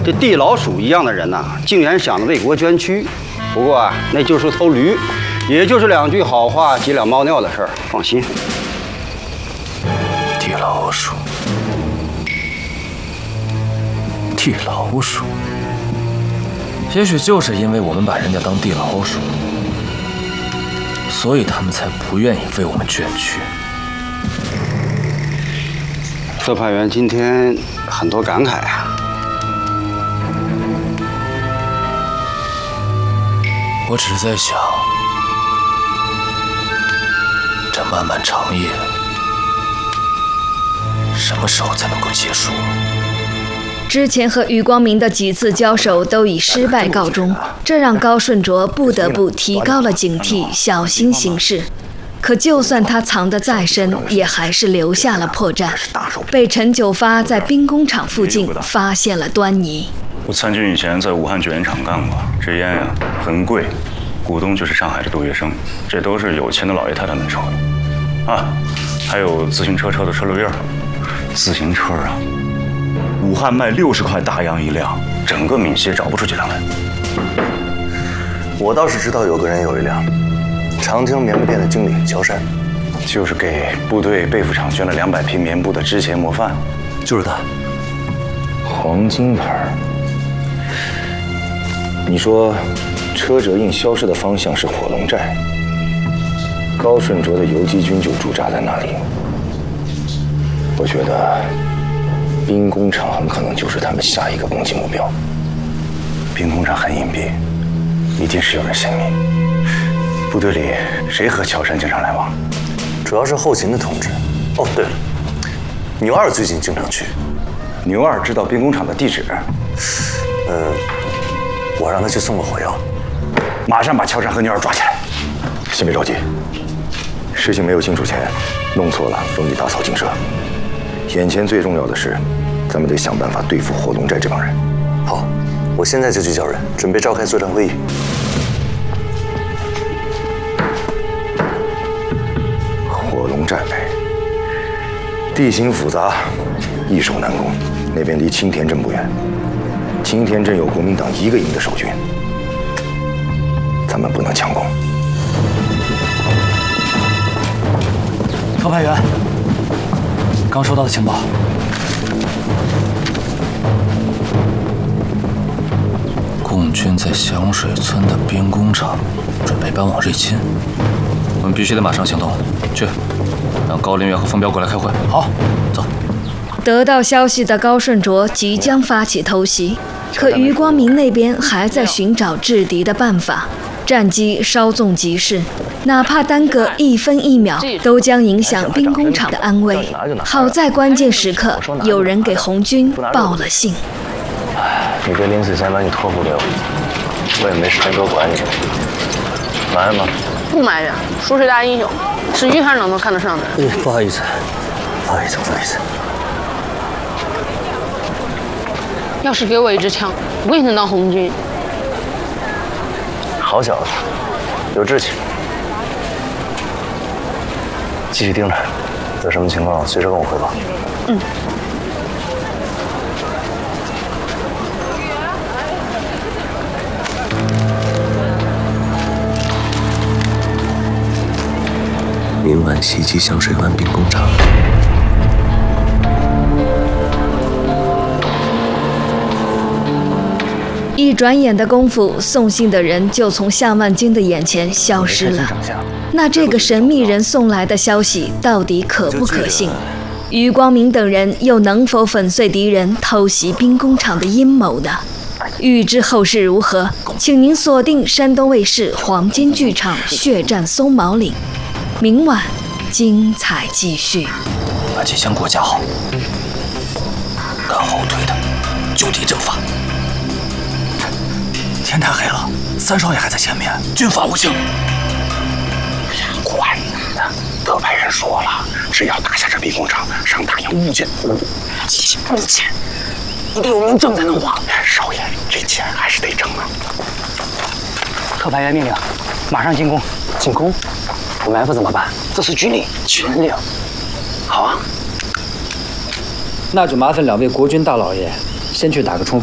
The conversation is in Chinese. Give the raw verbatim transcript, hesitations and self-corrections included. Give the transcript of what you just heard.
这地老鼠一样的人呐、啊，竟然想着为国捐躯。不过啊，那就是头驴，也就是两句好话几两猫尿的事儿。放心。 地老鼠，地老鼠，也许就是因为我们把人家当地老鼠，所以他们才不愿意为我们捐躯。 特派员今天很多感慨啊。 我只是在想，这漫漫长夜，什么时候才能够结束？ 之前和余光明的几次交手都以失败告终，这让高顺卓不得不提高了警惕，小心行事。可就算他藏得再深，也还是留下了破绽，被陈九发在兵工厂附近发现了端倪。 我参军以前在武汉卷烟厂干过，这烟呀很贵，股东就是上海的杜月笙，这都是有钱的老爷太太们抽的，啊，还有自行车车的车漏印儿，自行车啊，武汉卖六十块大洋一辆，整个闽西找不出几辆来。 我倒是知道有个人有一辆，长江棉布店的经理乔山， 就是给部队被服厂捐了两百批棉布的之前模范， 就是他， 黄金牌。 你说，车辙印消失的方向是火龙寨，高顺卓的游击军就驻扎在那里。我觉得，兵工厂很可能就是他们下一个攻击目标。 兵工厂很隐蔽，一定是有人泄密。部队里谁和乔山经常来往？ 主要是后勤的同志。哦，对了，牛二最近经常去。 牛二知道兵工厂的地址。 呃。 我让他去送个火药， 马上把乔山和牛二抓起来。 先别着急，事情没有清楚前，弄错了容易打草惊蛇。眼前最重要的是，咱们得想办法对付火龙寨这帮人。 好，我现在就去叫人，准备召开作战会议。 火龙寨地形复杂，易守难攻，那边离青田镇不远。 青田镇有国民党一个营的守军，咱们不能强攻。 特派员，刚收到的情报， 共军在响水村的兵工厂准备搬往瑞金，我们必须得马上行动，去，让高林元和冯彪过来开会。 好， 走。 得到消息的高顺卓即将发起偷袭。 可余光明那边还在寻找制敌的办法，战机稍纵即逝，哪怕耽搁一分一秒，都将影响兵工厂的安危。好在关键时刻，有人给红军报了信。 你别临死前把你托付给我，我也没时间多管你。埋怨吗？ 不埋怨，属水大英雄，是于团长都看得上的人。 不好意思，不好意思，不好意思。 要是给我一支枪，我也能当红军。 好小子，有志气。继续盯着，有什么情况随时跟我汇报。 嗯。 明晚袭击响水湾兵工厂。 一转眼的功夫，送信的人就从夏万金的眼前消失了。那这个神秘人送来的消息到底可不可信？余光明等人又能否粉碎敌人偷袭兵工厂的阴谋呢？欲知后事如何，请您锁定山东卫视黄金剧场《血战松毛岭》，明晚精彩继续。 把机枪给我架好，敢后退的就地正法。 天太黑了，三少爷还在前面，军法无情。 管你的！特派员说了，只要打下这兵工厂，上大营物件物几物钱，一定有明证才能花。少爷，这钱还是得挣啊！ 特派员命令，马上进攻。 进攻？不埋伏怎么办？ 这是军令。 军令。好啊。 那就麻烦两位国军大老爷先去打个冲锋。